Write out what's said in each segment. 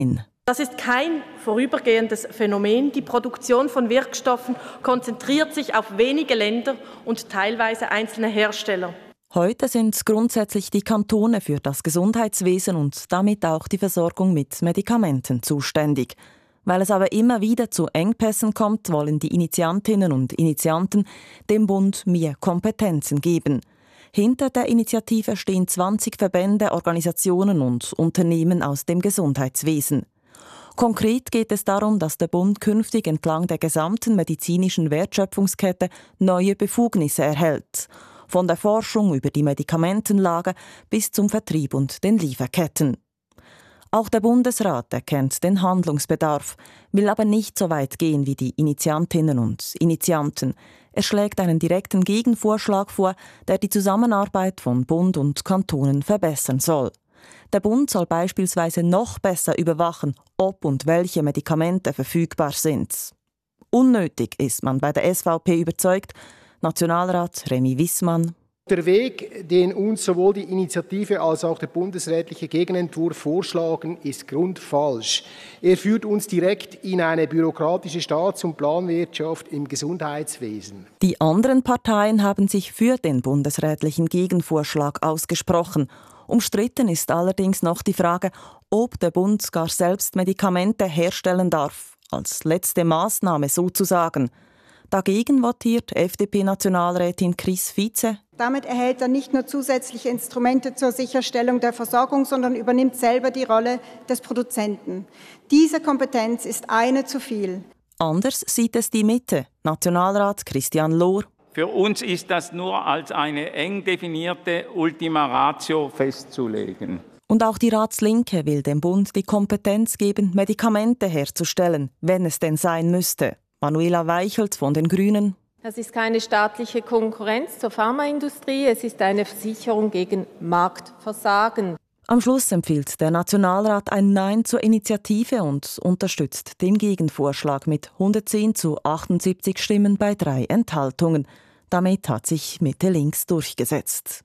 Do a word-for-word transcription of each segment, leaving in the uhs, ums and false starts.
Das ist kein vorübergehendes Phänomen. Die Produktion von Wirkstoffen konzentriert sich auf wenige Länder und teilweise einzelne Hersteller. Heute sind grundsätzlich die Kantone für das Gesundheitswesen und damit auch die Versorgung mit Medikamenten zuständig. Weil es aber immer wieder zu Engpässen kommt, wollen die Initiantinnen und Initianten dem Bund mehr Kompetenzen geben. Hinter der Initiative stehen zwanzig Verbände, Organisationen und Unternehmen aus dem Gesundheitswesen. Konkret geht es darum, dass der Bund künftig entlang der gesamten medizinischen Wertschöpfungskette neue Befugnisse erhält. Von der Forschung über die Medikamentenlage bis zum Vertrieb und den Lieferketten. Auch der Bundesrat erkennt den Handlungsbedarf, will aber nicht so weit gehen wie die Initiantinnen und Initianten. Er schlägt einen direkten Gegenvorschlag vor, der die Zusammenarbeit von Bund und Kantonen verbessern soll. Der Bund soll beispielsweise noch besser überwachen, ob und welche Medikamente verfügbar sind. Unnötig ist man bei der S V P überzeugt, Nationalrat Remy Wissmann. Der Weg, den uns sowohl die Initiative als auch der bundesrätliche Gegenentwurf vorschlagen, ist grundfalsch. Er führt uns direkt in eine bürokratische Staats- und Planwirtschaft im Gesundheitswesen. Die anderen Parteien haben sich für den bundesrätlichen Gegenvorschlag ausgesprochen. Umstritten ist allerdings noch die Frage, ob der Bund gar selbst Medikamente herstellen darf, als letzte Maßnahme sozusagen. Dagegen votiert F D P-Nationalrätin Chris Vize. Damit erhält er nicht nur zusätzliche Instrumente zur Sicherstellung der Versorgung, sondern übernimmt selber die Rolle des Produzenten. Diese Kompetenz ist eine zu viel. Anders sieht es die Mitte. Nationalrat Christian Lohr. Für uns ist das nur als eine eng definierte Ultima Ratio festzulegen. Und auch die Ratslinke will dem Bund die Kompetenz geben, Medikamente herzustellen, wenn es denn sein müsste. Manuela Weichelt von den Grünen. Das ist keine staatliche Konkurrenz zur Pharmaindustrie, es ist eine Versicherung gegen Marktversagen. Am Schluss empfiehlt der Nationalrat ein Nein zur Initiative und unterstützt den Gegenvorschlag mit hundertzehn zu achtundsiebzig Stimmen bei drei Enthaltungen. Damit hat sich Mitte links durchgesetzt.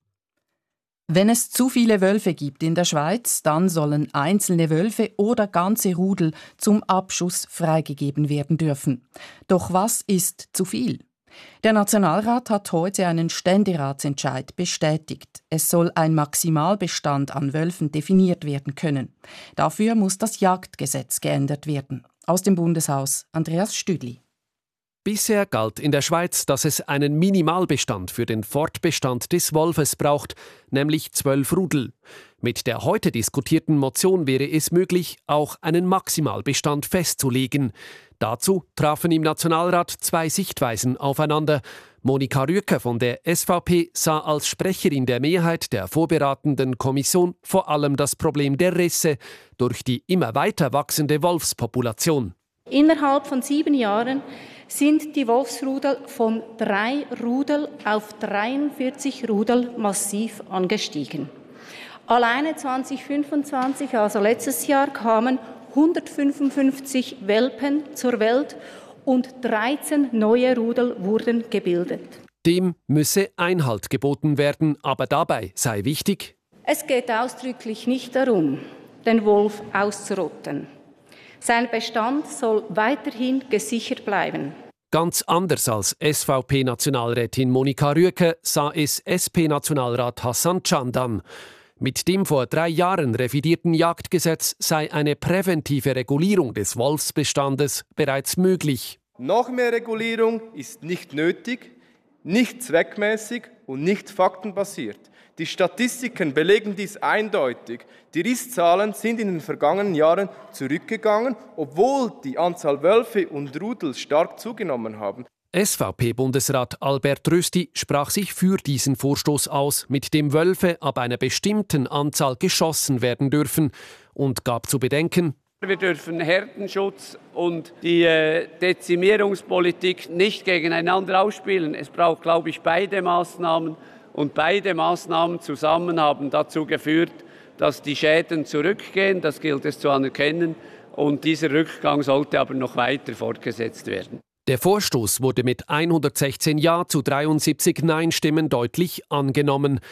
Wenn es zu viele Wölfe gibt in der Schweiz, dann sollen einzelne Wölfe oder ganze Rudel zum Abschuss freigegeben werden dürfen. Doch was ist zu viel? Der Nationalrat hat heute einen Ständeratsentscheid bestätigt. Es soll ein Maximalbestand an Wölfen definiert werden können. Dafür muss das Jagdgesetz geändert werden. Aus dem Bundeshaus Andreas Stüdli. Bisher galt in der Schweiz, dass es einen Minimalbestand für den Fortbestand des Wolfes braucht, nämlich zwölf Rudel. Mit der heute diskutierten Motion wäre es möglich, auch einen Maximalbestand festzulegen. Dazu trafen im Nationalrat zwei Sichtweisen aufeinander. Monika Rüegger von der S V P sah als Sprecherin der Mehrheit der vorberatenden Kommission vor allem das Problem der Risse durch die immer weiter wachsende Wolfspopulation. Innerhalb von sieben Jahren sind die Wolfsrudel von drei Rudel auf dreiundvierzig Rudel massiv angestiegen. Alleine zweitausendfünfundzwanzig, also letztes Jahr, kamen hundertfünfundfünfzig Welpen zur Welt und dreizehn neue Rudel wurden gebildet. Dem müsse Einhalt geboten werden, aber dabei sei wichtig: Es geht ausdrücklich nicht darum, den Wolf auszurotten. Sein Bestand soll weiterhin gesichert bleiben. Ganz anders als S V P-Nationalrätin Monika Rüegger sah es S P-Nationalrat Hassan Candan. Mit dem vor drei Jahren revidierten Jagdgesetz sei eine präventive Regulierung des Wolfsbestandes bereits möglich. Noch mehr Regulierung ist nicht nötig, nicht zweckmäßig und nicht faktenbasiert. Die Statistiken belegen dies eindeutig. Die Risszahlen sind in den vergangenen Jahren zurückgegangen, obwohl die Anzahl Wölfe und Rudel stark zugenommen haben. S V P-Bundesrat Albert Rösti sprach sich für diesen Vorstoß aus, mit dem Wölfe ab einer bestimmten Anzahl geschossen werden dürfen, und gab zu bedenken: Wir dürfen Herdenschutz und die äh, Dezimierungspolitik nicht gegeneinander ausspielen. Es braucht, glaube ich, beide Maßnahmen. Und beide Maßnahmen zusammen haben dazu geführt, dass die Schäden zurückgehen. Das gilt es zu anerkennen. Und dieser Rückgang sollte aber noch weiter fortgesetzt werden. Der Vorstoß wurde mit hundertsechzehn Ja zu dreiundsiebzig Nein-Stimmen deutlich angenommen.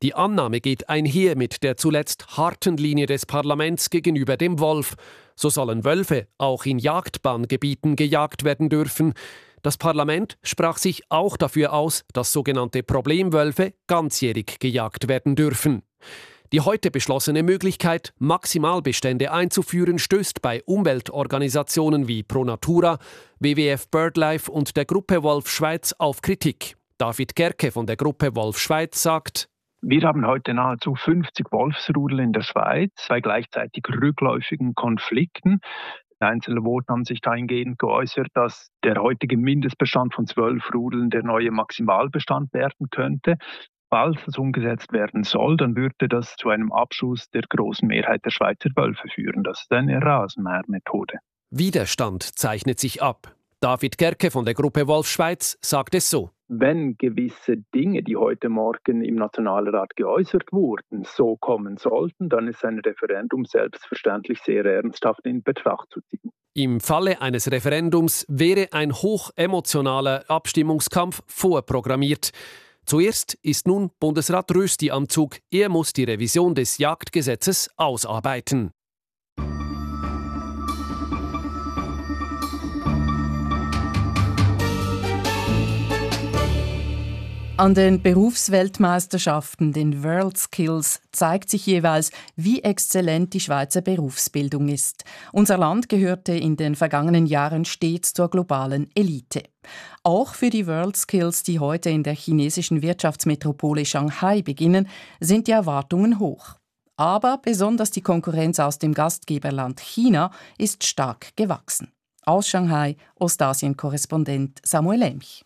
Die Annahme geht einher mit der zuletzt harten Linie des Parlaments gegenüber dem Wolf. So sollen Wölfe auch in Jagdbahngebieten gejagt werden dürfen. Das Parlament sprach sich auch dafür aus, dass sogenannte Problemwölfe ganzjährig gejagt werden dürfen. Die heute beschlossene Möglichkeit, Maximalbestände einzuführen, stößt bei Umweltorganisationen wie Pro Natura, W W F BirdLife und der Gruppe Wolf Schweiz auf Kritik. David Gerke von der Gruppe Wolf Schweiz sagt: Wir haben heute nahezu fünfzig Wolfsrudel in der Schweiz, bei gleichzeitig rückläufigen Konflikten. Einzelne Voten haben sich dahingehend geäußert, dass der heutige Mindestbestand von zwölf Rudeln der neue Maximalbestand werden könnte. Falls es umgesetzt werden soll, dann würde das zu einem Abschuss der großen Mehrheit der Schweizer Wölfe führen. Das ist eine Rasenmähermethode. Widerstand zeichnet sich ab. David Gerke von der Gruppe Wolf Schweiz sagt es so: Wenn gewisse Dinge, die heute Morgen im Nationalrat geäußert wurden, so kommen sollten, dann ist ein Referendum selbstverständlich sehr ernsthaft in Betracht zu ziehen. Im Falle eines Referendums wäre ein hochemotionaler Abstimmungskampf vorprogrammiert. Zuerst ist nun Bundesrat Rösti am Zug. Er muss die Revision des Jagdgesetzes ausarbeiten. An den Berufsweltmeisterschaften, den WorldSkills, zeigt sich jeweils, wie exzellent die Schweizer Berufsbildung ist. Unser Land gehörte in den vergangenen Jahren stets zur globalen Elite. Auch für die WorldSkills, die heute in der chinesischen Wirtschaftsmetropole Shanghai beginnen, sind die Erwartungen hoch. Aber besonders die Konkurrenz aus dem Gastgeberland China ist stark gewachsen. Aus Shanghai, Ostasien-Korrespondent Samuel Emch.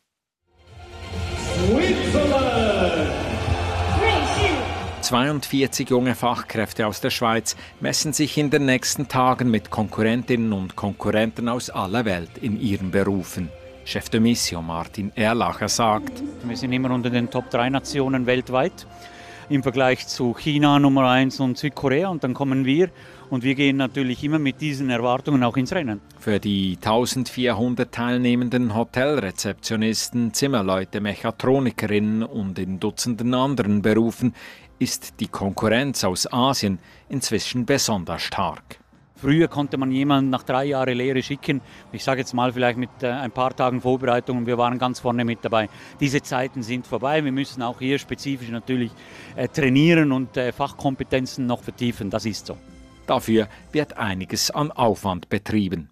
zweiundvierzig junge Fachkräfte aus der Schweiz messen sich in den nächsten Tagen mit Konkurrentinnen und Konkurrenten aus aller Welt in ihren Berufen. Chef de Mission Martin Erlacher sagt: Wir sind immer unter den Top drei Nationen weltweit im Vergleich zu China Nummer eins und Südkorea, und dann kommen wir und wir gehen natürlich immer mit diesen Erwartungen auch ins Rennen. Für die eintausendvierhundert teilnehmenden Hotelrezeptionisten, Zimmerleute, Mechatronikerinnen und in Dutzenden anderen Berufen ist die Konkurrenz aus Asien inzwischen besonders stark. Früher konnte man jemanden nach drei Jahren Lehre schicken, ich sage jetzt mal vielleicht mit äh, ein paar Tagen Vorbereitung, und wir waren ganz vorne mit dabei. Diese Zeiten sind vorbei, wir müssen auch hier spezifisch natürlich äh, trainieren und äh, Fachkompetenzen noch vertiefen, das ist so. Dafür wird einiges an Aufwand betrieben.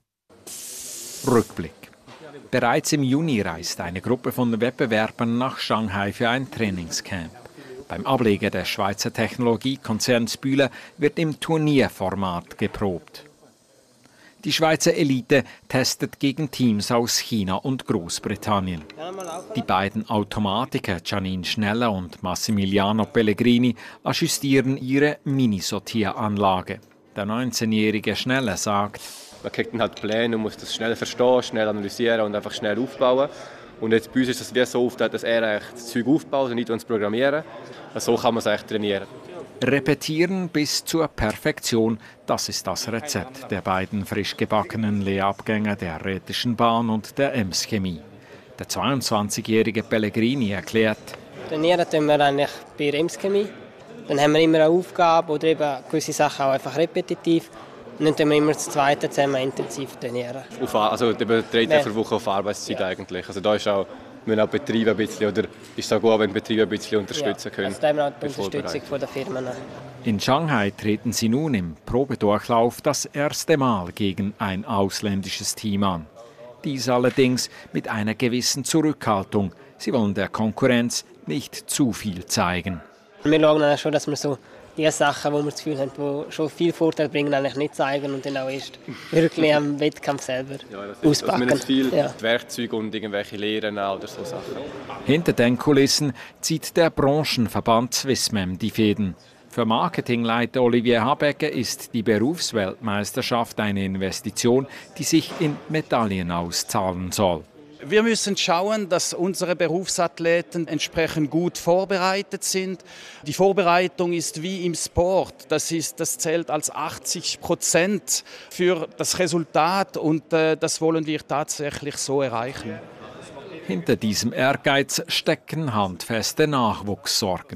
Rückblick. Bereits im Juni reist eine Gruppe von Wettbewerbern nach Shanghai für ein Trainingscamp. Beim Ableger des Schweizer Technologiekonzerns Bühler wird im Turnierformat geprobt. Die Schweizer Elite testet gegen Teams aus China und Großbritannien. Die beiden Automatiker Janine Schneller und Massimiliano Pellegrini ajustieren ihre Minisortieranlage. Der neunzehnjährige Schneller sagt: Man kriegt dann halt Pläne und muss das schnell verstehen, schnell analysieren und einfach schnell aufbauen. Und jetzt bei uns ist es wie so oft, dass er das Zeug aufbaut und nicht uns programmieren. So kann man es eigentlich trainieren. Repetieren bis zur Perfektion, das ist das Rezept der beiden frisch gebackenen Lehrabgänger der Rätischen Bahn und der Ems Chemie. Der zweiundzwanzigjährige Pellegrini erklärt: Trainieren tun wir eigentlich bei der Ems Chemie. Dann haben wir immer eine Aufgabe oder eben gewisse Sachen auch einfach repetitiv. Und dann tun wir immer das Zweite zusammen intensiv trainieren. Auf, also über drei Tage pro Woche auf Arbeitszeit ja. Eigentlich. Also da ist auch, müssen auch Betriebe ein bisschen, oder ist es gut, wenn Betriebe ein bisschen unterstützen können. Ja, also da haben wir auch die Unterstützung von der Firmen. In Shanghai treten sie nun im Probedurchlauf das erste Mal gegen ein ausländisches Team an. Dies allerdings mit einer gewissen Zurückhaltung. Sie wollen der Konkurrenz nicht zu viel zeigen. Wir schauen schon, dass wir so die Sachen, die wir das Gefühl haben, die schon viel Vorteil bringen, eigentlich nicht zeigen und dann auch erst wirklich am Wettkampf selber ja, das ist, auspacken. Also viel ja. Werkzeuge und irgendwelche Lehren oder so Sachen. Hinter den Kulissen zieht der Branchenverband Swissmem die Fäden. Für Marketingleiter Olivier Habecker ist die Berufsweltmeisterschaft eine Investition, die sich in Medaillen auszahlen soll. Wir müssen schauen, dass unsere Berufsathleten entsprechend gut vorbereitet sind. Die Vorbereitung ist wie im Sport. Das, ist, das zählt als achtzig Prozent für das Resultat und äh, das wollen wir tatsächlich so erreichen. Hinter diesem Ehrgeiz stecken handfeste Nachwuchssorgen.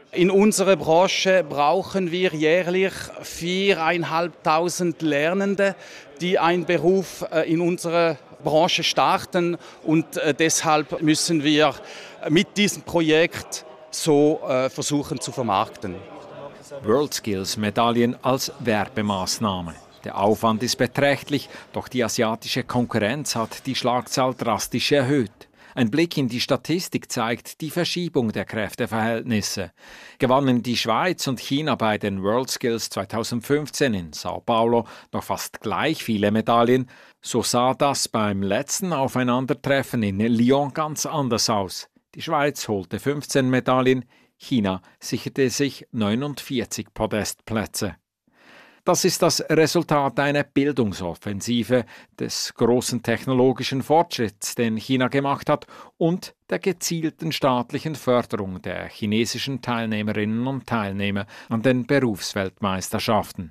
In unserer Branche brauchen wir jährlich viertausendfünfhundert Lernende, die einen Beruf in unserer Branche starten. Und deshalb müssen wir mit diesem Projekt so versuchen zu vermarkten. WorldSkills-Medaillen als Werbemaßnahme. Der Aufwand ist beträchtlich, doch die asiatische Konkurrenz hat die Schlagzahl drastisch erhöht. Ein Blick in die Statistik zeigt die Verschiebung der Kräfteverhältnisse. Gewannen die Schweiz und China bei den WorldSkills zweitausendfünfzehn in Sao Paulo noch fast gleich viele Medaillen, so sah das beim letzten Aufeinandertreffen in Lyon ganz anders aus. Die Schweiz holte fünfzehn Medaillen, China sicherte sich neunundvierzig Podestplätze. Das ist das Resultat einer Bildungsoffensive, des großen technologischen Fortschritts, den China gemacht hat, und der gezielten staatlichen Förderung der chinesischen Teilnehmerinnen und Teilnehmer an den Berufsweltmeisterschaften.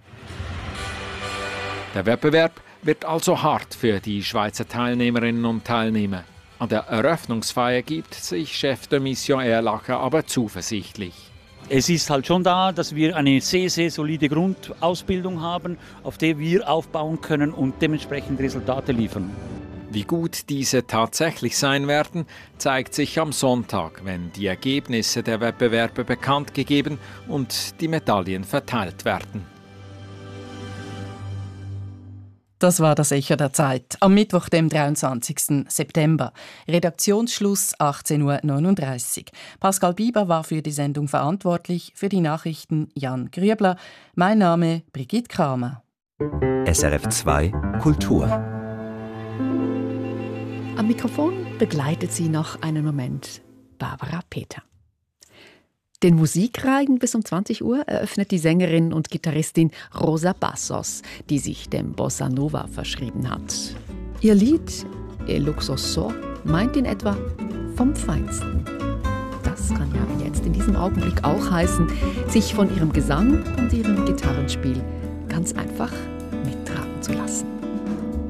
Der Wettbewerb wird also hart für die Schweizer Teilnehmerinnen und Teilnehmer. An der Eröffnungsfeier gibt sich Chef de Mission Erlacher aber zuversichtlich. Es ist halt schon da, dass wir eine sehr, sehr solide Grundausbildung haben, auf der wir aufbauen können und dementsprechend Resultate liefern. Wie gut diese tatsächlich sein werden, zeigt sich am Sonntag, wenn die Ergebnisse der Wettbewerbe bekannt gegeben und die Medaillen verteilt werden. Das war das Echo der Zeit am Mittwoch, dem dreiundzwanzigsten September. Redaktionsschluss achtzehn Uhr neununddreißig. Pascal Bieber war für die Sendung verantwortlich, für die Nachrichten Jan Grübler. Mein Name Brigitte Kramer. S R F zwei Kultur. Am Mikrofon begleitet sie noch einen Moment Barbara Peter. Den Musikreigen bis um zwanzig Uhr eröffnet die Sängerin und Gitarristin Rosa Bassos, die sich dem Bossa Nova verschrieben hat. Ihr Lied El Luxoso meint in etwa vom Feinsten. Das kann ja jetzt in diesem Augenblick auch heißen, sich von ihrem Gesang und ihrem Gitarrenspiel ganz einfach